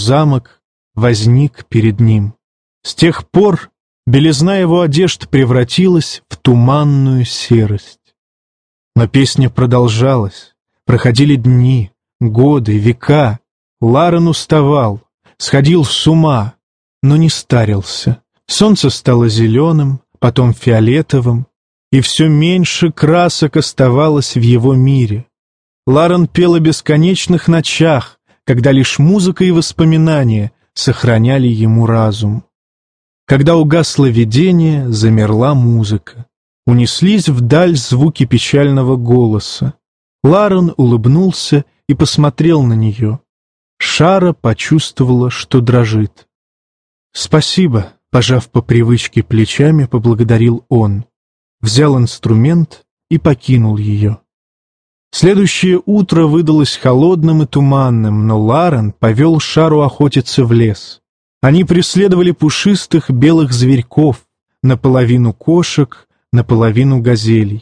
замок возник перед ним. С тех пор белизна его одежд превратилась в туманную серость. Но песня продолжалась. Проходили дни, годы, века. Ларен уставал, сходил с ума, но не старился. Солнце стало зеленым, потом фиолетовым, и все меньше красок оставалось в его мире. Ларен пел о бесконечных ночах, когда лишь музыка и воспоминания сохраняли ему разум. Когда угасло видение, замерла музыка. Унеслись вдаль звуки печального голоса. Ларен улыбнулся и посмотрел на нее. Шара почувствовала, что дрожит. «Спасибо», — пожав по привычке плечами, поблагодарил он. Взял инструмент и покинул ее. Следующее утро выдалось холодным и туманным, но Ларен повел Шару охотиться в лес. Они преследовали пушистых белых зверьков, наполовину кошек, наполовину газелей.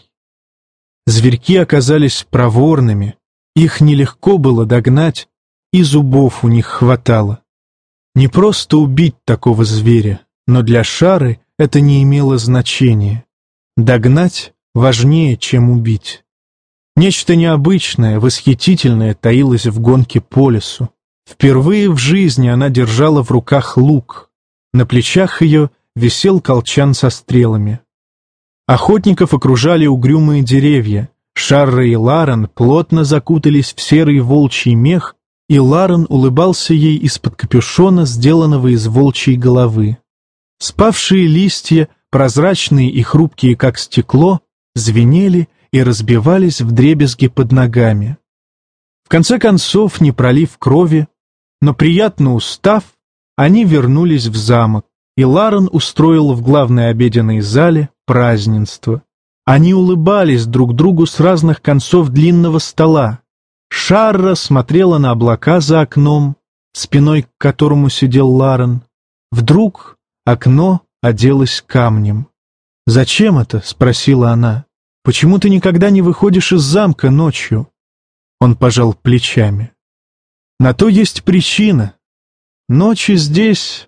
Зверьки оказались проворными, их нелегко было догнать, и зубов у них хватало. Не просто убить такого зверя, но для Шары это не имело значения. Догнать важнее, чем убить. Нечто необычное, восхитительное таилось в гонке по лесу. Впервые в жизни она держала в руках лук. На плечах ее висел колчан со стрелами. Охотников окружали угрюмые деревья. Шара и Ларен плотно закутались в серый волчий мех, и Ларен улыбался ей из-под капюшона, сделанного из волчьей головы. Спавшие листья, прозрачные и хрупкие, как стекло, звенели и разбивались вдребезги под ногами. В конце концов, не пролив крови, но приятно устав, они вернулись в замок, и Ларен устроил в главной обеденной зале празднество. Они улыбались друг другу с разных концов длинного стола. Шарра смотрела на облака за окном, спиной к которому сидел Ларен. Вдруг окно оделось камнем. «Зачем это?» — спросила она. «Почему ты никогда не выходишь из замка ночью?» Он пожал плечами. «На то есть причина. Ночи здесь,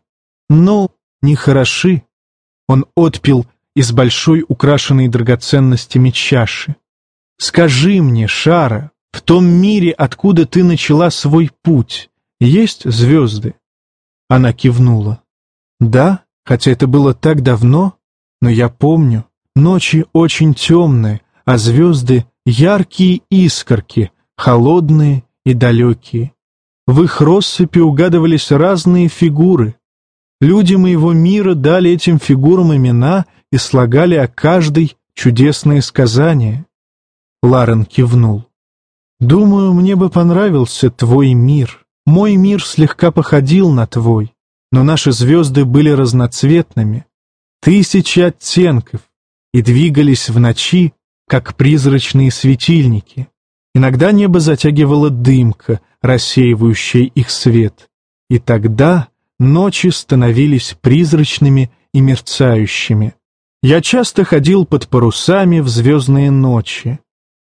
нехороши». Он отпил из большой, украшенной драгоценностями чаши. «Скажи мне, Шара, в том мире, откуда ты начала свой путь, есть звезды?» Она кивнула. «Да, хотя это было так давно, но я помню, ночи очень темные, а звезды — яркие искорки, холодные и далекие. В их россыпи угадывались разные фигуры. Люди моего мира дали этим фигурам имена и слагали о каждой чудесные сказания». Ларен кивнул. «Думаю, мне бы понравился твой мир. Мой мир слегка походил на твой, но наши звезды были разноцветными, 1000 оттенков, и двигались в ночи, как призрачные светильники. Иногда небо затягивала дымка, рассеивающая их свет, и тогда ночи становились призрачными и мерцающими. Я часто ходил под парусами в звездные ночи.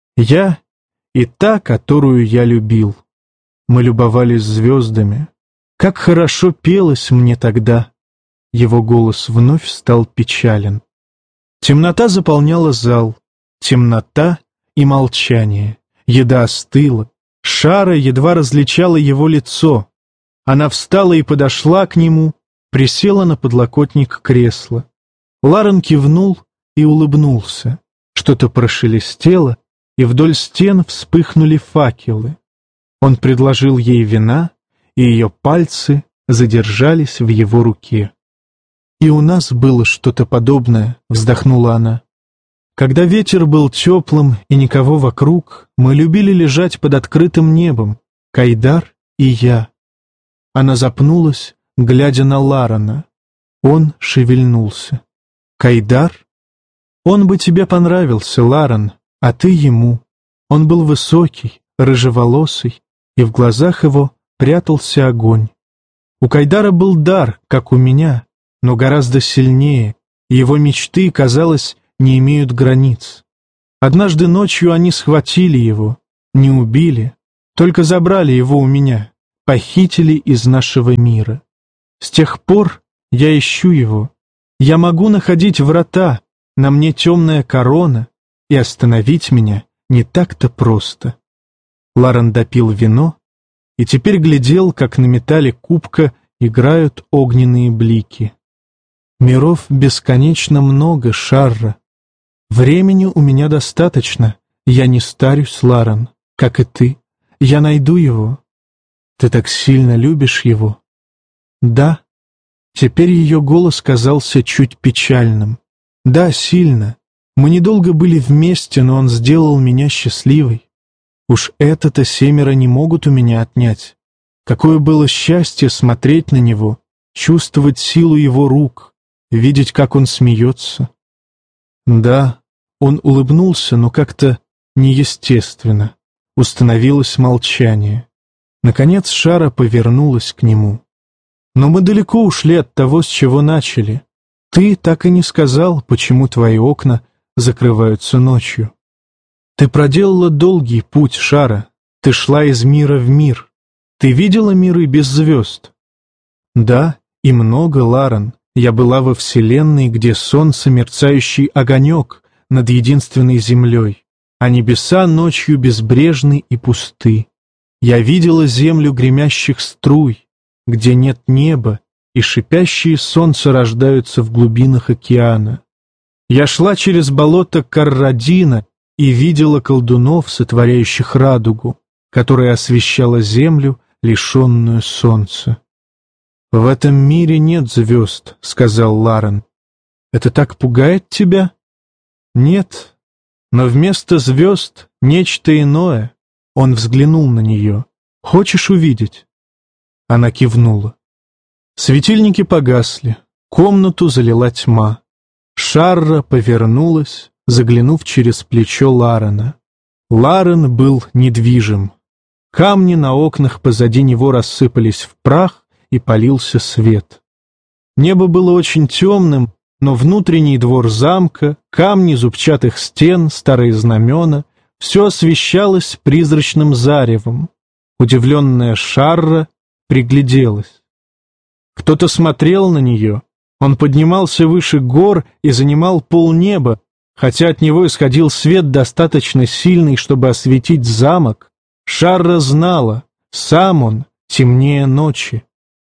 Я и та, которую я любил. Мы любовались звездами. Как хорошо пелось мне тогда!» Его голос вновь стал печален. Темнота заполняла зал. Темнота и молчание. Еда остыла. Шара едва различала его лицо. Она встала и подошла к нему, присела на подлокотник кресла. Ларен кивнул и улыбнулся. Что-то прошелестело, и вдоль стен вспыхнули факелы. Он предложил ей вина, и ее пальцы задержались в его руке. «И у нас было что-то подобное», — вздохнула она. «Когда ветер был теплым и никого вокруг, мы любили лежать под открытым небом, Кайдар и я». Она запнулась, глядя на Ларена. Он шевельнулся. «Кайдар? Он бы тебе понравился, Ларен, а ты ему». Он был высокий, рыжеволосый, и в глазах его прятался огонь. У Кайдара был дар, как у меня, но гораздо сильнее, и его мечты, казалось, не имеют границ. Однажды ночью они схватили его, не убили, только забрали его у меня, похитили из нашего мира. С тех пор я ищу его. Я могу находить врата, на мне темная корона, и остановить меня не так-то просто. Ларен допил вино и теперь глядел, как на металле кубка играют огненные блики. Миров бесконечно много, Шарра. Времени у меня достаточно, я не старюсь, Ларен, как и ты. Я найду его. Ты так сильно любишь его? Да. Теперь ее голос казался чуть печальным. Да, сильно. Мы недолго были вместе, но он сделал меня счастливой. Уж это-то 7 не могут у меня отнять. Какое было счастье смотреть на него, чувствовать силу его рук, видеть, как он смеется. Да, он улыбнулся, но как-то неестественно. Установилось молчание. Наконец Шара повернулась к нему. «Но мы далеко ушли от того, с чего начали. Ты так и не сказал, почему твои окна закрываются ночью. Ты проделала долгий путь, Шара. Ты шла из мира в мир. Ты видела миры без звезд?» «Да, и много, Ларен. Я была во вселенной, где солнце — мерцающий огонек над единственной землей, а небеса ночью безбрежны и пусты. Я видела землю гремящих струй, где нет неба, и шипящие солнца рождаются в глубинах океана. Я шла через болото Каррадина и видела колдунов, сотворяющих радугу, которая освещала землю, лишенную солнца. «В этом мире нет звезд», — сказал Ларен. «Это так пугает тебя?» «Нет, но вместо звезд нечто иное». Он взглянул на нее. «Хочешь увидеть?» Она кивнула. Светильники погасли, комнату залила тьма. Шарра повернулась, заглянув через плечо Ларена. Ларен был недвижим. Камни на окнах позади него рассыпались в прах, и полился свет. Небо было очень темным, но внутренний двор замка, камни зубчатых стен, старые знамена — все освещалось призрачным заревом. Удивленная Шарра пригляделась. Кто-то смотрел на нее. Он поднимался выше гор и занимал полнеба, хотя от него исходил свет достаточно сильный, чтобы осветить замок. Шарра знала, сам он темнее ночи.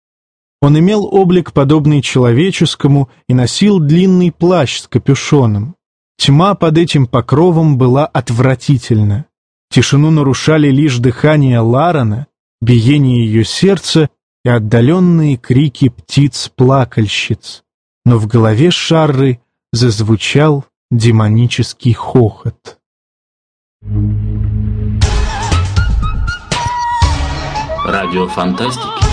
Он имел облик, подобный человеческому, и носил длинный плащ с капюшоном. Тьма под этим покровом была отвратительна. Тишину нарушали лишь дыхание Ларена, биение ее сердца и отдаленные крики птиц-плакальщиц. Но в голове Шарры зазвучал демонический хохот. Радио Фантастики.